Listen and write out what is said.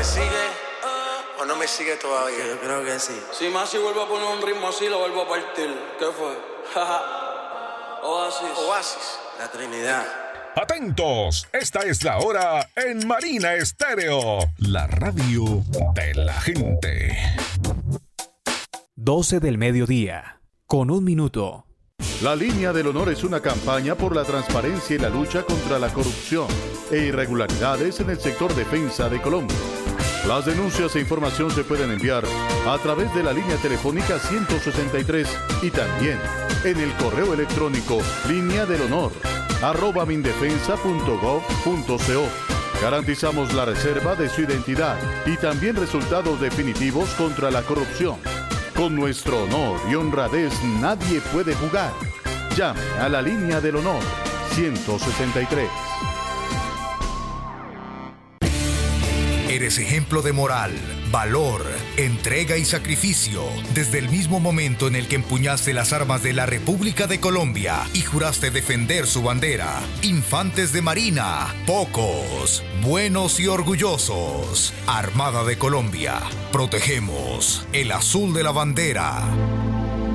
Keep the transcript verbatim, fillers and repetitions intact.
¿Me sigue o no me sigue todavía? Yo creo que sí. Si Masi vuelve a poner un ritmo así, lo vuelvo a partir. ¿Qué fue? Oasis. Oasis. La Trinidad. Atentos, esta es la hora en Marina Estéreo, la radio de la gente. doce del mediodía, con un minuto. La Línea del Honor es una campaña por la transparencia y la lucha contra la corrupción e irregularidades en el sector defensa de Colombia. Las denuncias e información se pueden enviar a través de la línea telefónica ciento sesenta y tres y también en el correo electrónico línea del honor arroba mindefensa punto gov punto co. Garantizamos la reserva de su identidad y también resultados definitivos contra la corrupción. Con nuestro honor y honradez nadie puede jugar. Llame a la línea del honor ciento sesenta y tres. Eres ejemplo de moral, valor, entrega y sacrificio desde el mismo momento en el que empuñaste las armas de la República de Colombia y juraste defender su bandera. Infantes de Marina, pocos, buenos y orgullosos. Armada de Colombia, protegemos el azul de la bandera.